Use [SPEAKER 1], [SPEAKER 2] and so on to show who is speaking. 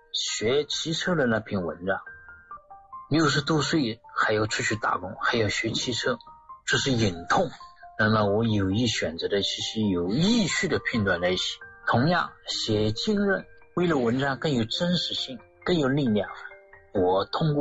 [SPEAKER 1] 学汽车的那篇文章，60多岁还要出去打工，还要学汽车，这是隐痛。那么我有意选择的其实有意序的片段来写。同样写经刃，为了文章更有真实性，更有力量，我通过